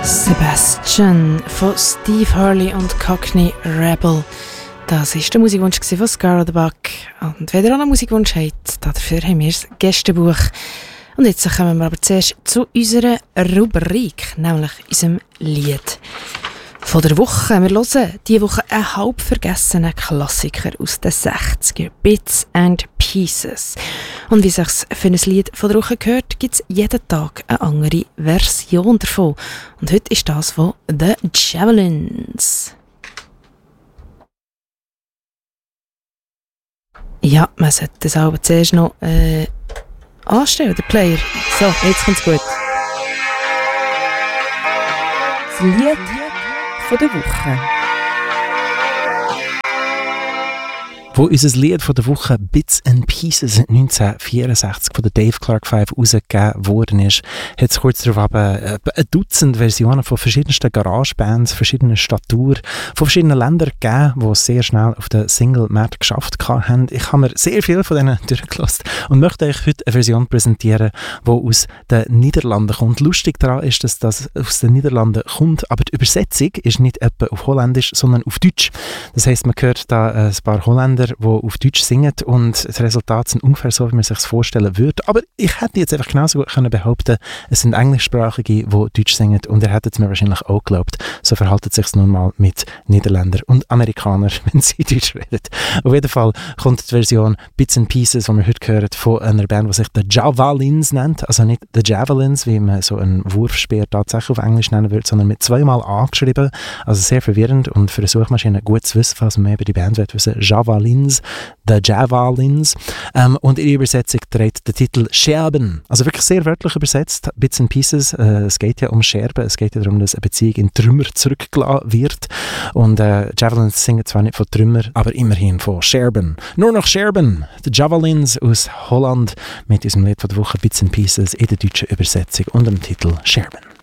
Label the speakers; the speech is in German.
Speaker 1: Sebastian von Steve Hurley und Cockney Rebel. Das war der Musikwunsch von Scarra the Buck. Und wenn ihr auch einen Musikwunsch habt, dafür haben wir das Gästebuch. Und jetzt kommen wir aber zuerst zu unserer Rubrik, nämlich unserem Lied von der Woche. Wir hören diese Woche einen halb vergessenen Klassiker aus den 60er, Bits and Pieces. Und wie es sich für ein Lied von der Woche gehört, gibt es jeden Tag eine andere Version davon. Und heute ist das von The Javelins. Ja, man sollte das aber zuerst noch anstellen, der Player. So, jetzt kommt's gut. Das Lied von der Woche.
Speaker 2: Wo unser Lied von der Woche Bits and Pieces 1964 von der Dave Clark 5 rausgegeben worden ist, hat es kurz darauf ein Dutzend Versionen von verschiedensten Garagebands, verschiedenen Statur, von verschiedenen Ländern gegeben, die es sehr schnell auf den Single-Markt geschafft haben. Ich habe mir sehr viel von denen durchgelassen und möchte euch heute eine Version präsentieren, die aus den Niederlanden kommt. Lustig daran ist, dass das aus den Niederlanden kommt, aber die Übersetzung ist nicht etwa auf Holländisch, sondern auf Deutsch. Das heisst, man hört da ein paar Holländer, die auf Deutsch singen und das Resultat sind ungefähr so, wie man sich das vorstellen würde. Aber ich hätte jetzt einfach genauso gut können behaupten, es sind Englischsprachige, die Deutsch singen und ihr hättet es mir wahrscheinlich auch geglaubt. So verhalten sich es nun mal mit Niederländern und Amerikanern, wenn sie Deutsch reden. Auf jeden Fall kommt die Version Bits and Pieces, die wir heute hören, von einer Band, die sich The Javelins nennt. Also nicht The Javelins, wie man so einen Wurfspeer tatsächlich auf Englisch nennen würde, sondern mit zweimal A geschrieben. Also sehr verwirrend und für eine Suchmaschine gut zu wissen, was man mehr über die Band wissen. Javelins, The Javelins. Und ihre Übersetzung trägt den Titel Scherben. Also wirklich sehr wörtlich übersetzt. Bits and Pieces. Es geht ja um Scherben. Es geht ja darum, dass eine Beziehung in Trümmer zurückgelassen wird. Und Javelins singen zwar nicht von Trümmer, aber immerhin von Scherben. Nur noch Scherben. The Javelins aus Holland mit diesem Lied von der Woche Bits and Pieces in der deutschen Übersetzung und dem Titel Scherben.